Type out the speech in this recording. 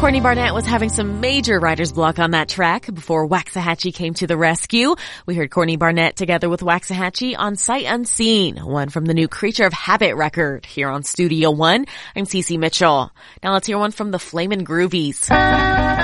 Courtney Barnett was having some major writer's block on that track before Waxahachie came to the rescue. We heard Courtney Barnett together with Waxahachie on Sight Unseen, one from the new Creature of Habit record here on Studio One. I'm Cece Mitchell. Now let's hear one from the Flamin' Groovies.